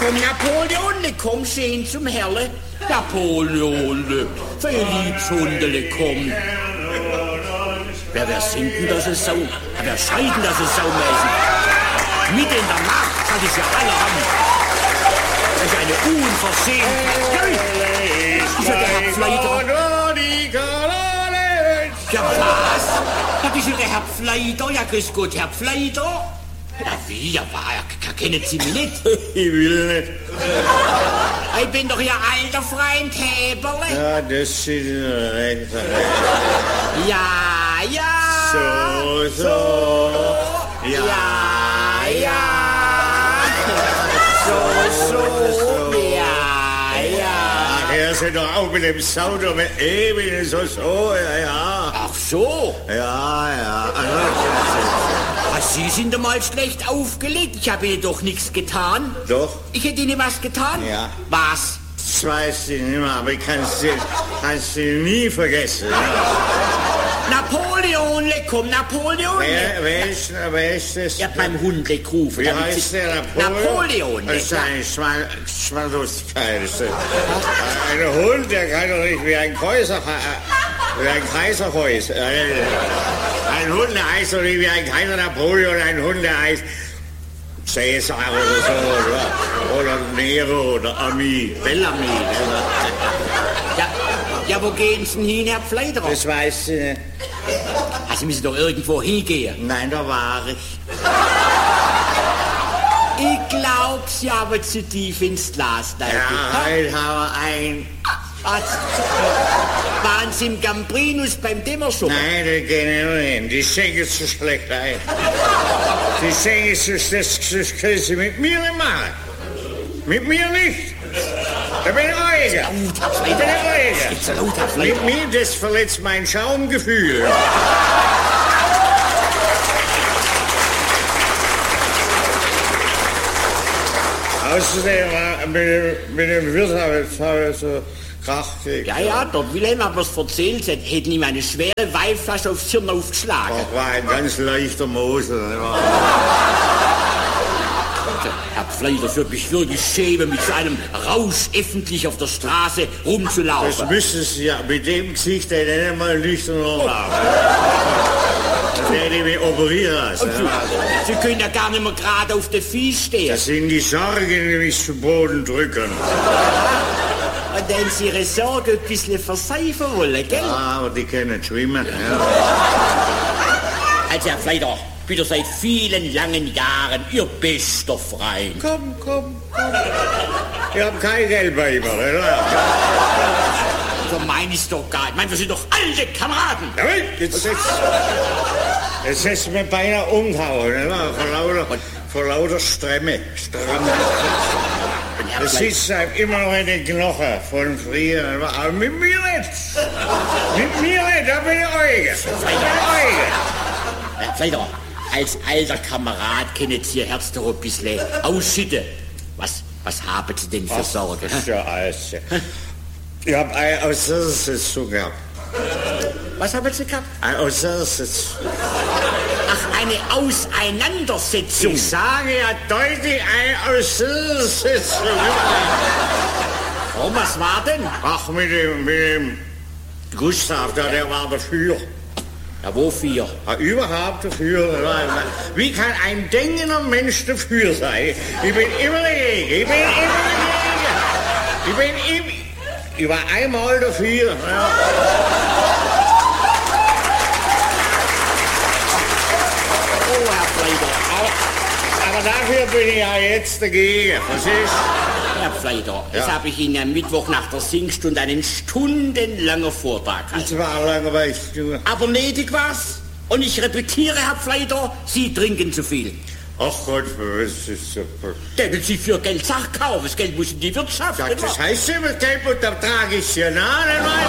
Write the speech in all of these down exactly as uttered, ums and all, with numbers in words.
komm, Napoleon, komm, schön zum Herrle. Napoleon, für ihr Liebshundele, komm. Wer, wer singt denn das so Sau? Wer schreit denn das so saumäßig? Mitten in der Nacht hat es ja alle haben. Das ist eine Unverschämtheit. Das ist ja der Herr Pfleider. Ja, was? Das ist ja der Herr Pfleider. Ja, grüß Gott, Herr Pfleider. Ja, wie? Ja, war ja, kennen Sie mich nicht? Ich will nicht. Ich bin doch Ihr alter Freund Heberle. Ja, das ist recht. Ja, ja. So, so. Ja, ja. So, so. Ja, ja. Ach, er sind doch auch mit dem Sound und mit ewig so, so, ja, ja. Ach so. Ja, ja. Ach, Sie sind einmal schlecht aufgelegt. Ich habe Ihnen doch nichts getan. Doch. Ich hätte Ihnen was getan? Ja. Was? Das weiß ich nicht mehr, aber ich kann es nie vergessen. Napoleon, komm, Napoleon. Wer, wer, ist, wer ist das? Ich hab meinem Hund gerufen. Wie heißt der Napoleon? Napoleon. Das ist ein Schmal Schmallustigkeit. Ein Hund, der kann doch nicht wie ein Kaiser, wie ein Kaiserhäus. Ein Hund, der heißt doch nicht wie ein Kaiser Napoleon, ein Hund, der heißt Cäsar oder so, oder, oder Nero oder Ami, Bellamy. Ja, ja, wo gehen Sie denn hin, Herr Pfleider? Das weiß ich nicht. Also, Sie müssen doch irgendwo hingehen. Nein, da war ich. Ich glaub, Sie haben zu tief ins Glas. Ja, halt habe ein... Was? Waren Sie im Gambrinus beim Dämmerschuppen? Nein, die gehen nicht hin. Die schenken zu schlecht ein. Die schenken zu schlecht, das können Sie mit mir nicht machen. Mit mir nicht. Da bin ich Euge. Da bin ich Euge. Mit mir, das verletzt mein Schaumgefühl. Außerdem, mit dem, mit dem Wirt habe ich so Krach gekriegt. Ja, ja, dort Wilhelm hat mir's erzählt, hätten ihm eine schwere Weihflasche aufs Hirn aufgeschlagen. Das war ein ganz leichter Mosel. Herr Pfleider, es würde mich wirklich schämen, mit so einem Rausch öffentlich auf der Straße rumzulaufen. Das müssen Sie ja mit dem Gesicht den nicht mal nüchtern haben. Dann werde ich mich operieren lassen. Sie, Sie können ja gar nicht mehr gerade auf den Fies stehen. Das sind die Sorgen, die mich zu Boden drücken. Und wenn Sie Ihre Sorge ein bisschen verseifen wollen, gell? Ja, aber die können schwimmen. Ja. Also, Herr Pfleider, bitte seit vielen langen Jahren Ihr bester Freund. Komm, komm, komm. Ich hab kein Geld bei ihm, oder? So meine ich's doch gar nicht. Ich meine, wir sind doch alte Kameraden. Ja, jetzt setzt... Jetzt hast du mir beinahe umgehauen, oder? Vor lauter, vor lauter Stremme. Stramme. Das sitzt einem immer noch in den Knochen von früher. Aber mit mir nicht. Mit mir nicht, da bin ich Euge. Herr Pfleider, als alter Kamerad können Sie Ihr Herz doch ein bisschen ausschütten. Was, was haben Sie denn für Sorgen? Das ist ja alles. Ich hab eine Auseinandersetzung gehabt. Was haben Sie gehabt? Eine Auseinandersetzung. Ach, eine Auseinandersetzung. Ich sage ja deutlich eine Auseinandersetzung. Oh, was war denn? Ach, mit dem, mit dem Gustav, der, der war dafür. Ja, wofür? Ja, überhaupt dafür. Wie kann ein denkender Mensch dafür sein? Ich bin immer dagegen. Ich bin immer dagegen. Ich bin immer... Ich war einmal dafür. Ja. Oh, Herr Pfleider. Aber dafür bin ich ja jetzt dagegen. Was ist? Herr Pfleider, Ja. jetzt habe ich Ihnen am Mittwoch nach der Singstunde einen stundenlangen Vortrag gehalten. Das war langweilig. Aber nötig war's. Und ich repetiere, Herr Pfleider, Sie trinken zu viel. Ach Gott, was ist so... Denn Sie für Geld Sachen kaufen. Das Geld muss in die Wirtschaft. Ja, nicht das wahr? heißt immer, Geld und da trage ich ja nach.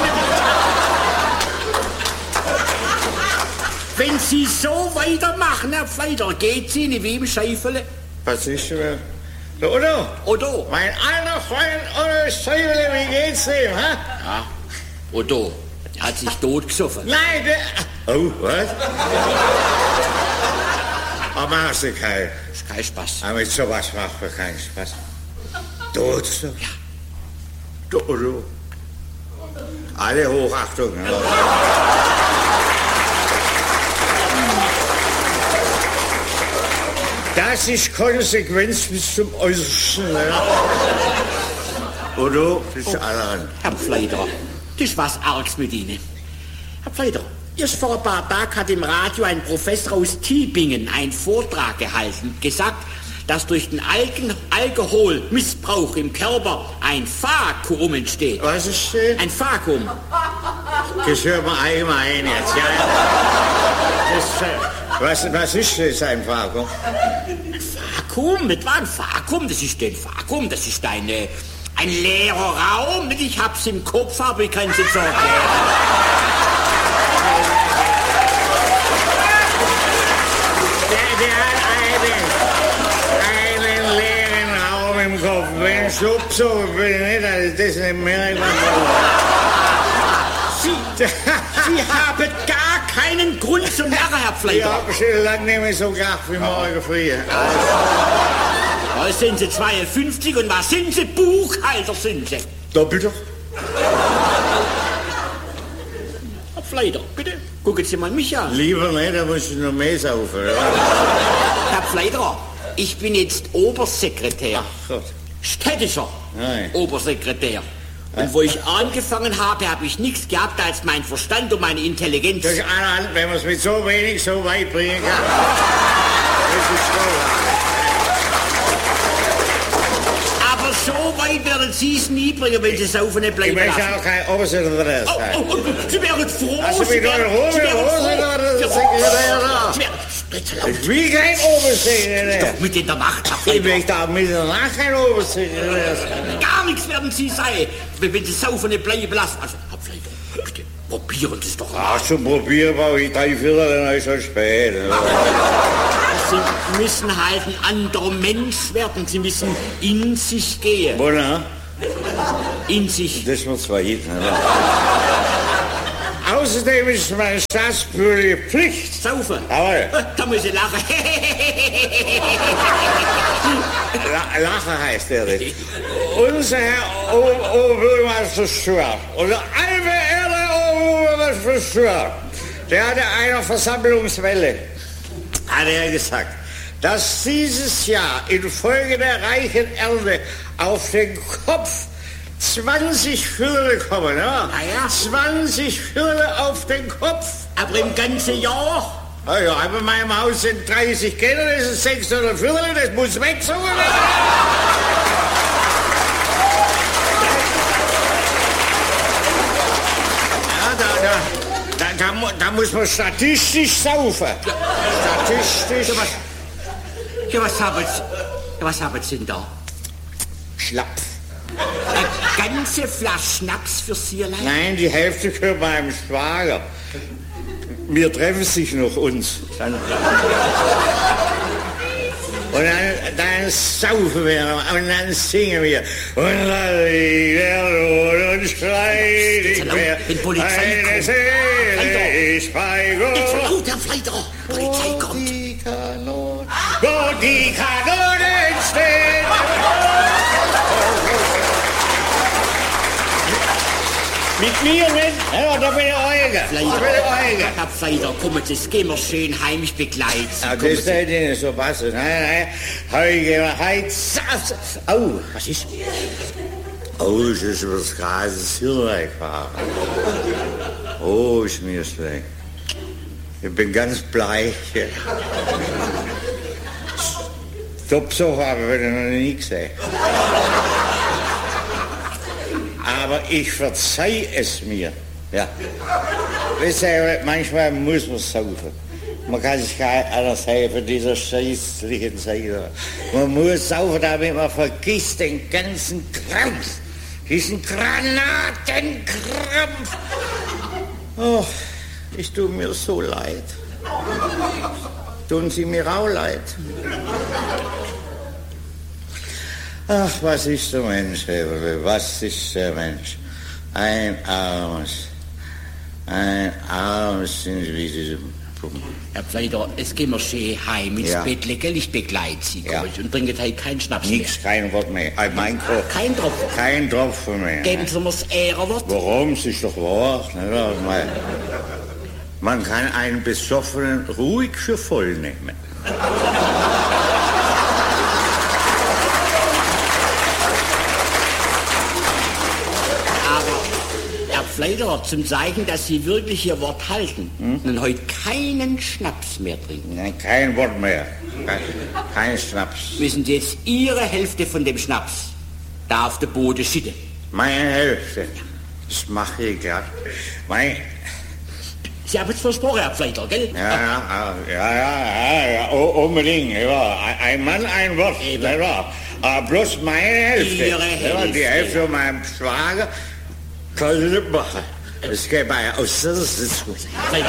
Wenn Sie so weitermachen, Herr Pfleider, geht's Ihnen wie im Scheifele. Was ist denn? Der Otto? Otto. Mein alter Freund Otto Scheifele, wie geht's dem, hä? Ja, Otto, der hat sich totgesoffen. Nein, der... Oh, was? Aber machst du keinen. Das ist kein Spaß. Aber mit sowas macht man keinen Spaß. Tut's doch? Ja. Du, du. Alle Hochachtung. Ja. Das ist Konsequenz bis zum Äußersten. Ja. Und du bist oh. allein. Herr Pfleiderer, das ist was Args mit Ihnen. Herr Pfleiderer, erst vor ein paar Tagen hat im Radio ein Professor aus Tübingen einen Vortrag gehalten, gesagt, dass durch den Algen Alkoholmissbrauch im Körper ein Vakuum entsteht. Was ist das? Ein Vakuum. Das hört man allgemein jetzt, ja. Das, was, was ist das, ein Vakuum? Ein Vakuum? Das war ein Vakuum, das ist ein Vakuum, das ist eine, ein leerer Raum. Ich hab's im Kopf, aber ich kann es jetzt erklären. Der, der hat einen, einen leeren Raum im Kopf. Wenn ich so, so bin ich nicht, also das nicht mehr. Sie, Sie haben gar keinen Grund zum Lachen, Herr Pfleiderer. Ich habe schon lange nicht mehr so gelacht wie morgen früh. Also sind Sie zweiundfünfzig und was sind Sie? Buchhalter sind Sie. Doppelt doch. Herr Pfleiderer, bitte, gucken Sie mal mich an. Lieber nicht, da muss ich noch mehr saufen. Herr Pfleiderer, ich bin jetzt Obersekretär. Ach Gott. Städtischer Nein. Obersekretär. Und wo ich angefangen habe, habe ich nichts gehabt als mein Verstand und meine Intelligenz. Das ist allerhand, wenn man es mit so wenig so weit bringen kann. Das ist toll. Aber so weit werden Sie es nie bringen, wenn Sie saufen nicht bleiben Ich lassen. möchte auch kein Obersekretär Oh, sein. oh, oh, Sie wären froh, Also Sie mit wären, eurer Hose, Sie wären Hose, froh. Sekretär da. Sie wären, bitte laut. Ich will kein Obersekretär. Doch mit in der Nacht, Herr Ich Pfleiderer. möchte auch mit der Nacht kein Obersekretär sein. Gar nichts werden Sie sein, wenn Sie saufen nicht bleiben lassen. Also, Herr Pfleiderer, bitte, probieren Sie es doch mal. Ach, zum Probieren brauche ich drei Viertel, dann ist es schon spät. Sie müssen halt ein anderer Mensch werden. Sie müssen in sich gehen. Wo, na? In sich. Das wird zwar hin. Außerdem ist es meine staatsbürgerliche Pflicht. Saufen. Jawohl. Da muss ich lachen. La Lachen heißt der nicht. Unser Herr Oberbürgermeister Schwör, unser allverehrter Oberbürgermeister Schwör, der hatte einer Versammlungswelle, hat er gesagt, dass dieses Jahr infolge der reichen Ernte auf den Kopf zwanzig Viertel kommen, ja? Ah ja. zwanzig Viertel auf den Kopf. Aber im ganzen Jahr? Ah ja, aber in meinem Haus sind dreißig Kinder, das ist sechshundert Viertel, das muss weg, so. Da, da, da, da muss man statistisch saufen. Ja. Statistisch. Ja, was, ja, was haben Sie, ja, was haben Sie denn da? Schlapf. Eine ganze Flasche Schnaps für Sie allein? Nein, die Hälfte gehört meinem Schwager. Wir treffen sich noch uns. Dann und dann, dann saufen wir und dann singen wir. Und dann liegt der Rot und schreit nicht mehr. Wenn Polizei eine Seele ist bei Gott. Nicht so laut, Herr Pfleiderer. Polizei Wo kommt. die Kanonen, wo die Kanonen stehen. Mit mir nicht? Ja, da bin ich Euge. Da bin ich Euge. Herr Pfleiderer, kommen Sie, das gehen wir schön heimlich begleiten. Ja, Kommen das Sie. hätte ich nicht so passen. Nein, nein. Heuge, heute. Au, Was ist? oh, es ist übers Gras Hirn weggefahren. Oh, ist mir schlecht. Ich bin ganz bleich. Topsoch habe ich noch nie gesehen. Aber ich verzeih es mir. Ja. Wisst ihr, manchmal muss man saufen. Man kann sich gar nicht anders helfen, dieser scheißlichen Zeit. Man muss saufen, damit man vergisst den ganzen Krampf. Diesen Granatenkrampf. Oh, ich tue mir so leid. Tun Sie mir auch leid. Ach, was ist der Mensch, Heberle? Was ist der Mensch? Ein armes, ein armes Individuum. Herr Pfleider, es gehen wir schön heim ins Ja. Bett, gell? Ich begleite Sie, Ja. komm, und trinke heute keinen Schnaps Nix, kein Wort mehr. Äh, Mein Kopf. mehr. Kein Tropfen. Kein Tropfen mehr. Geben Sie mir das Ehrenwort. Warum? Es ist doch wahr. Ne? Man, man kann einen Besoffenen ruhig für voll nehmen. Herr Pfleider, zum Zeigen, dass Sie wirklich Ihr Wort halten, hm? und heute keinen Schnaps mehr trinken. Nein, kein Wort mehr. Kein, kein Schnaps. Müssen Sie jetzt Ihre Hälfte von dem Schnaps da auf der Boden schütten. Meine Hälfte. Das mache ich grad. Mein, Sie haben es versprochen, Herr Pfleider, gell? ja, ja, ja, ja, ja, unbedingt. Ja. Ein Mann, ein Wort. Eben. Ja. Aber bloß meine Hälfte. Ihre Ja, Hälfte. die Hälfte von meinem Schwager kann ich nicht machen. Das geht bei aus. Das ist gut. Pfleider.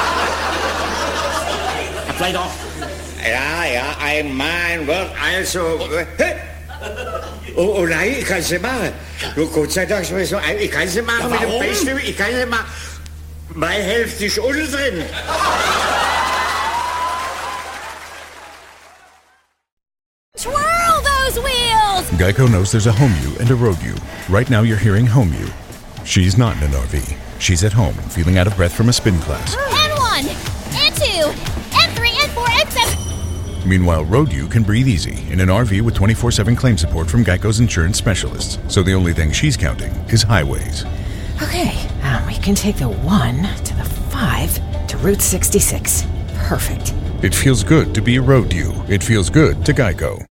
Herr Pfleider. Ja, ja, ein Mann, ein Wort. Also. Hey. Oh, oh nein, ich kann es nicht machen. Nur Gott sei Dank, ich kann es nicht machen Ja, mit dem warum? Besten. Ich kann es nicht machen. Meine Hälfte ist unten drin. Twirl those wheels! Geico knows there's a home you and a road you. Right now you're hearing home you. She's not in an R V. She's at home, feeling out of breath from a spin class. And one, and two, and three, and four, and seven. Meanwhile, road you can breathe easy in an R V with twenty-four seven claim support from Geico's insurance specialists. So the only thing she's counting is highways. Okay, um, we can take the one to the five to Route sixty-six. Perfect. It feels good to be a road you. It feels good to Geico.